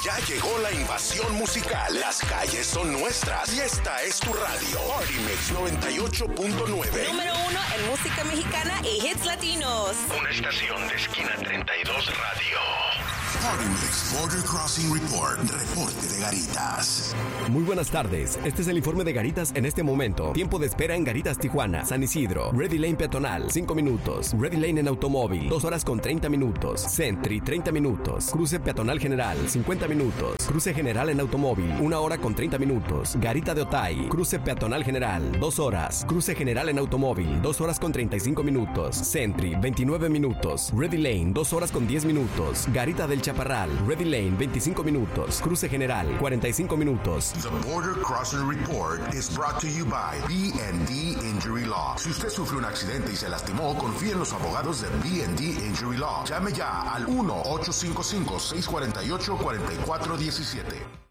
Ya llegó la invasión musical. Las calles son nuestras y esta es tu radio. Party Mix 98.9. Número 1 en música mexicana y hits latinos. Una estación de esquina 32 radio. Party Mix Border Crossing Report. Reporte de Garitas. Muy buenas tardes. Este es el informe de Garitas en este momento. Tiempo de espera en Garitas, Tijuana, San Isidro. Ready Lane peatonal, 5 minutos. Ready Lane en automóvil, 2 horas con 30 minutos. Sentry, 30 minutos. Cruce peatonal general, 50 minutos. Cruce general en automóvil, 1 hora con 30 minutos. Garita de Otay, cruce peatonal general, 2 horas. Cruce general en automóvil, 2 horas con 35 minutos. Sentry, 29 minutos. Ready Lane, 2 horas con 10 minutos. Garita del Chaparral, Ready Lane, 25 minutos. Cruce general, 45 minutos. The Border Crossing Report is brought to you by B&D Injury Law. Si usted sufre un accidente y se lastimó, confíe en los abogados de B&D Injury Law. Llame ya al 1-855-648-4417.